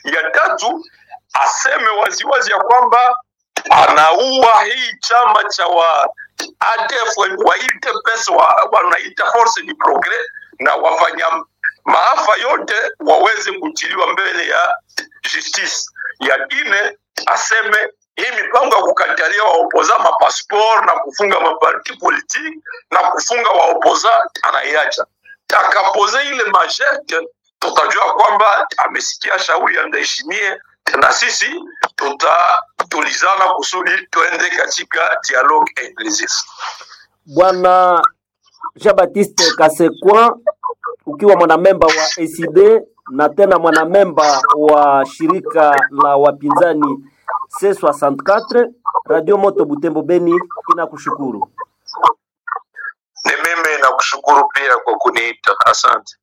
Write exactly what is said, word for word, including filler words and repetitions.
Ya tatu, aseme waziwazi ya kwamba anaua hii chama cha wa A D F waite pesa wa, wanaita Force du Progrès na wafanya maafa yote waweze kuchiliwa mbele ya justice. Ya ine, aseme hii mipango ya kukatalia waopoza mapasport na kufunga maparti politiki na kufunga waopoza anaiacha. Takapoze ile majete, tutajua kwamba amesikia shauri ya Ndayishimiye na sisi tutatulizana kusudi tuende katika dialogue inclusive. Bwana Jean-Baptiste Kasekwa, ukiwa mwanamemba wa A C D na tena mwanamemba wa shirika la wapinzani C soixante quatre, Radio Moto Butembo Beni inakushukuru. Ni mimi nakushukuru pia kwa kuniita. Asante.